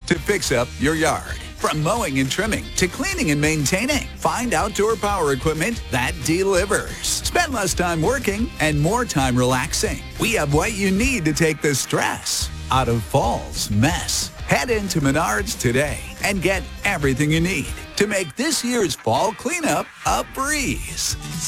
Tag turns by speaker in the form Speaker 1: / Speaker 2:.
Speaker 1: to fix up your yard. From mowing and trimming to cleaning and maintaining, find outdoor power equipment that delivers. Spend less time working and more time relaxing. We have what you need to take the stress out of fall's mess. Head into Menards today and get everything you need to make this year's fall cleanup a breeze.